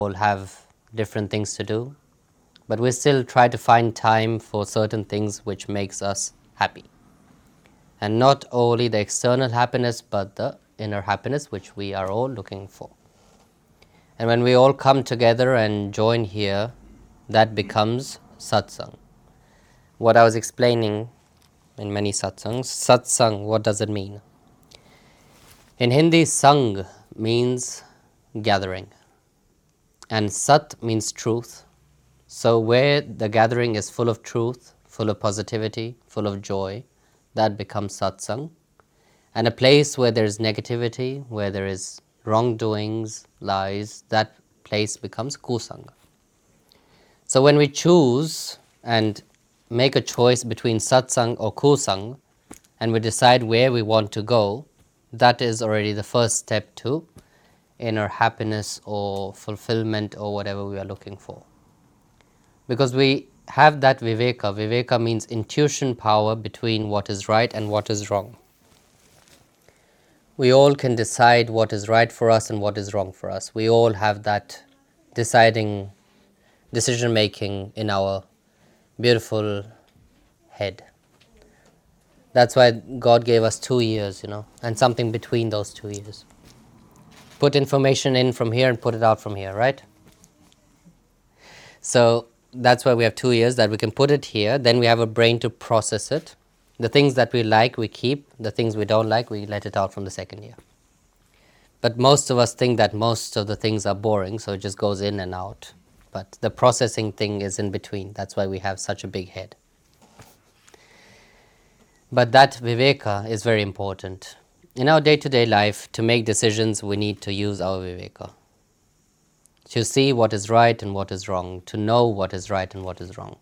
all have different things to do, but we still try to find time for certain things which makes us happy. And not only the external happiness, but the inner happiness which we are all looking for. And when we all come together and join here, that becomes satsang. What I was explaining in many satsangs, satsang, what does it mean? In Hindi, sang means gathering, and sat means truth. So where the gathering is full of truth, full of positivity, full of joy, that becomes satsang. And a place where there is negativity, where there is wrongdoings, lies, that place becomes kusanga. So when we choose and make a choice between satsang or kusang, and we decide where we want to go, that is already the first step to inner happiness or fulfillment or whatever we are looking for. Because we have that viveka. Viveka means intuition power between what is right and what is wrong. We all can decide what is right for us and what is wrong for us. We all have that decision making in our beautiful head. That's why God gave us 2 years, and something between those 2 years. Put information in from here and put it out from here, right? So that's why we have 2 years, that we can put it here, then we have a brain to process it. The things that we like, we keep. The things we don't like, we let it out from the second year. But most of us think that most of the things are boring, so it just goes in and out. But the processing thing is in between. That's why we have such a big head. But that viveka is very important. In our day-to-day life, to make decisions, we need to use our viveka. To see what is right and what is wrong. To know what is right and what is wrong.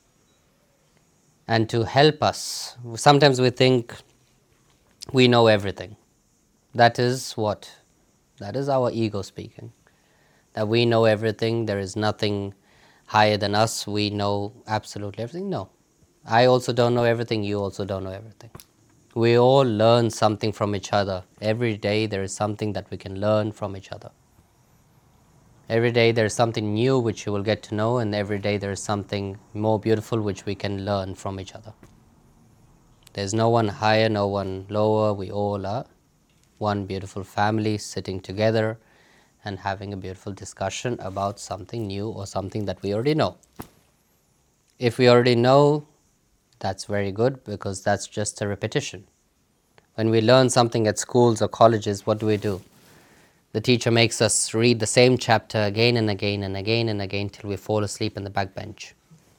And to help us. Sometimes we think we know everything. That is what? That is our ego speaking. That we know everything, there is nothing higher than us, we know absolutely everything. No. I also don't know everything, you also don't know everything. We all learn something from each other. Every day there is something that we can learn from each other. Every day there is something new which you will get to know, and every day there is something more beautiful which we can learn from each other. There's no one higher, no one lower. We all are one beautiful family sitting together and having a beautiful discussion about something new or something that we already know. If we already know, that's very good, because that's just a repetition. When we learn something at schools or colleges, what do? The teacher makes us read the same chapter again and again and again and again till we fall asleep in the back bench.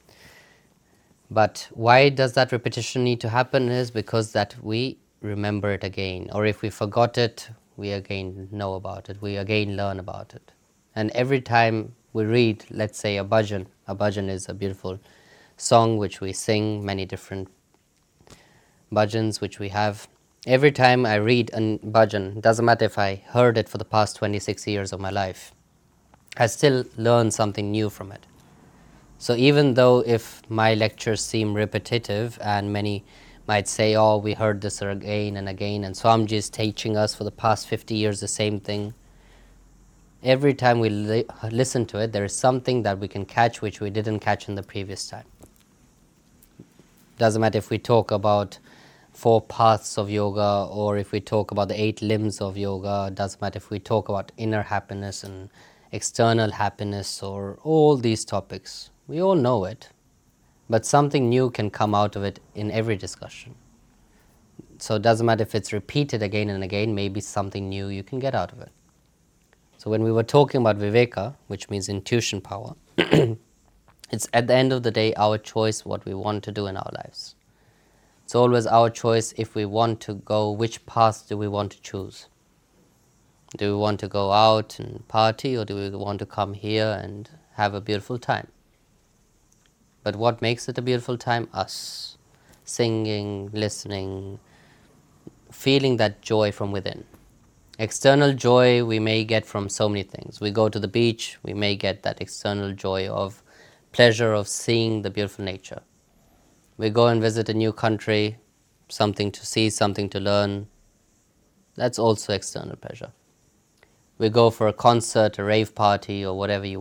But why does that repetition need to happen? Is because that we remember it again. Or if we forgot it, we again know about it. We again learn about it. And every time we read, let's say a bhajan is a beautiful song which we sing, many different bhajans which we have. Every time I read a bhajan, doesn't matter if I heard it for the past 26 years of my life, I still learn something new from it. So even though if my lectures seem repetitive and many might say, oh, we heard this again and again, and Swamiji is teaching us for the past 50 years the same thing, every time we listen to it, there is something that we can catch which we didn't catch in the previous time. Doesn't matter if we talk about 4 paths of yoga, or if we talk about the 8 limbs of yoga. Doesn't matter if we talk about inner happiness and external happiness, or all these topics. We all know it, but something new can come out of it in every discussion. So it doesn't matter if it's repeated again and again, maybe something new you can get out of it. So when we were talking about viveka, which means intuition power, it's at the end of the day our choice what we want to do in our lives. It's always our choice if we want to go, which path do we want to choose. Do we want to go out and party, or do we want to come here and have a beautiful time? But what makes it a beautiful time? Us. Singing, listening, feeling that joy from within. External joy we may get from so many things. We go to the beach, we may get that external joy of pleasure of seeing the beautiful nature. We go and visit a new country, something to see, something to learn. That's also external pleasure. We go for a concert, a rave party, or whatever you